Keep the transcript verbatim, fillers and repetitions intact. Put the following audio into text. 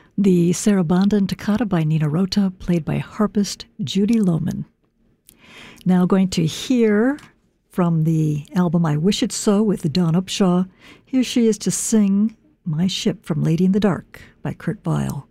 The Sarabanda and Toccata by Nino Rota, played by harpist Judy Lohman. Now going to hear from the album I Wish It So with Dawn Upshaw. Here she is to sing My Ship from Lady in the Dark by Kurt Weill.